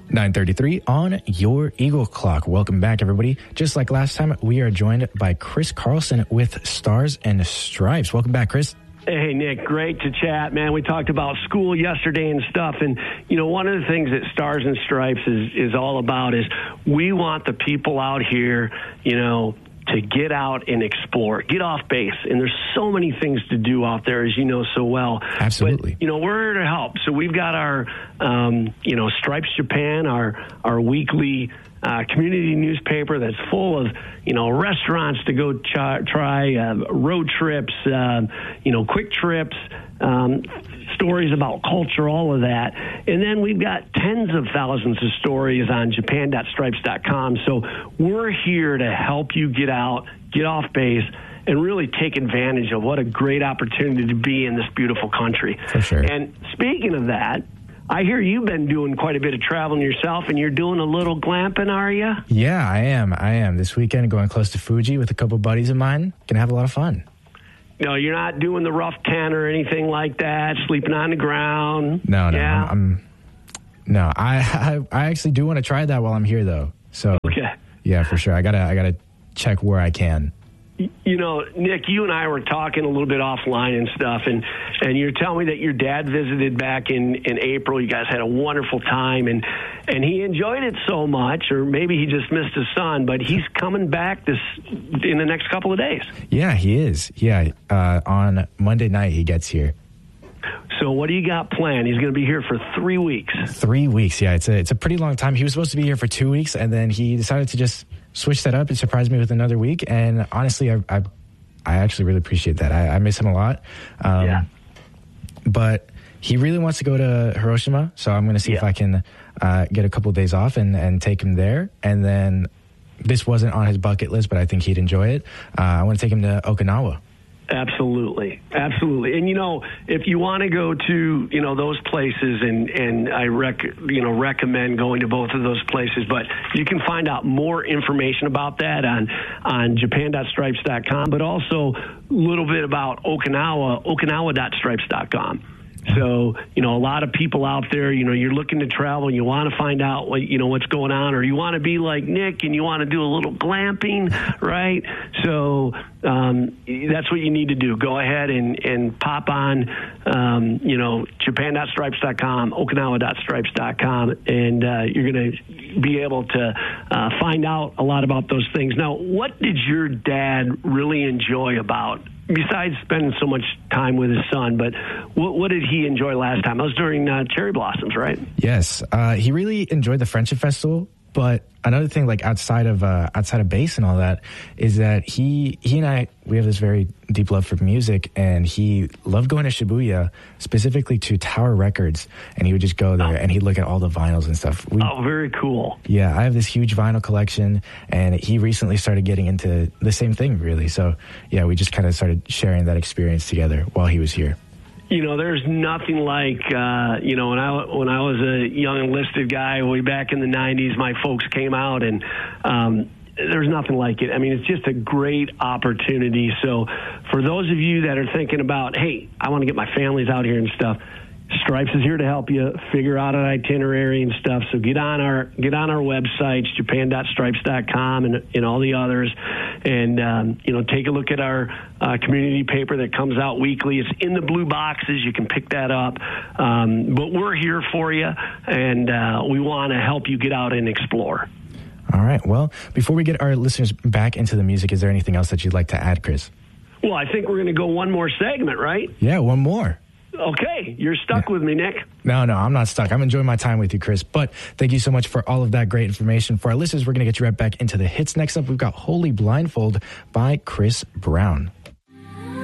9:33 on your Eagle Clock. Welcome back, everybody. Just like last time, we are joined by Chris Carlson with Stars and Stripes. Welcome back, Chris. Hey, Nick, great to chat, man. We talked about school yesterday and stuff, and, you know, one of the things that Stars and Stripes is all about is we want the people out here, you know, to get out and explore, get off base. And there's so many things to do out there, as you know so well. Absolutely. But, you know, we're here to help. So we've got our, you know, Stripes Japan, our weekly community newspaper that's full of, you know, restaurants to go try, road trips, you know, quick trips, stories about culture, all of that. And then we've got tens of thousands of stories on japan.stripes.com. So we're here to help you get out, get off base, and really take advantage of what a great opportunity to be in this beautiful country. For sure. And speaking of that, I hear you've been doing quite a bit of traveling yourself, and you're doing a little glamping, are you? Yeah, I am. This weekend, going close to Fuji with a couple buddies of mine. Gonna have a lot of fun. No, you're not doing the rough tent or anything like that, sleeping on the ground. No. Yeah. I actually do want to try that while I'm here, though. So, okay. Yeah, for sure. I gotta check where I can. You know, Nick, you and I were talking a little bit offline and stuff, and you're telling me that your dad visited back in April. You guys had a wonderful time, and he enjoyed it so much, or maybe he just missed his son, but he's coming back in the next couple of days. Yeah, he is. Yeah, on Monday night he gets here. So what do you got planned? He's going to be here for 3 weeks. 3 weeks, yeah. It's a pretty long time. He was supposed to be here for 2 weeks, and then he decided to just switch that up and surprise me with another week. And honestly, I actually really appreciate that. I miss him a lot. Yeah. But he really wants to go to Hiroshima, so I'm going to see if I can get a couple of days off and take him there. And then this wasn't on his bucket list, but I think he'd enjoy it. I want to take him to Okinawa. Absolutely. And, you know, if you want to go to, you know, those places, and I recommend going to both of those places, but you can find out more information about that on japan.stripes.com, but also a little bit about okinawa.stripes.com. So, you know, a lot of people out there, you know, you're looking to travel and you want to find out what, you know, what's going on, or you want to be like Nick and you want to do a little glamping, right? So that's what you need to do. Go ahead and pop on, you know, japan.stripes.com, okinawa.stripes.com, and you're going to be able to find out a lot about those things. Now, what did your dad really enjoy about, besides spending so much time with his son, but what did he enjoy last time? That was during Cherry Blossoms, right? Yes. He really enjoyed the Friendship Festival, but another thing, like outside of bass and all that, is that he and I, we have this very deep love for music, and he loved going to Shibuya, specifically to Tower Records, and he would just go there and he'd look at all the vinyls and stuff. Very cool. Yeah, I have this huge vinyl collection, and he recently started getting into the same thing, really. So, yeah, we just kind of started sharing that experience together while he was here. You know, there's nothing like, you know, when I was a young enlisted guy way back in the 90s, my folks came out, and there's nothing like it. I mean, it's just a great opportunity. So for those of you that are thinking about, hey, I want to get my families out here and stuff, Stripes is here to help you figure out an itinerary and stuff. So get on our websites, japan.stripes.com and all the others, and you know, take a look at our community paper that comes out weekly. It's in the blue boxes. You can pick that up. But we're here for you, and we want to help you get out and explore. All right. Well, before we get our listeners back into the music, is there anything else that you'd like to add, Chris? Well, I think we're going to go one more segment, right? Yeah, one more. Okay, you're stuck with me, Nick. No, I'm not stuck. I'm enjoying my time with you, Chris. But thank you so much for all of that great information. For our listeners, we're going to get you right back into the hits. Next up, we've got Holy Blindfold by Chris Brown.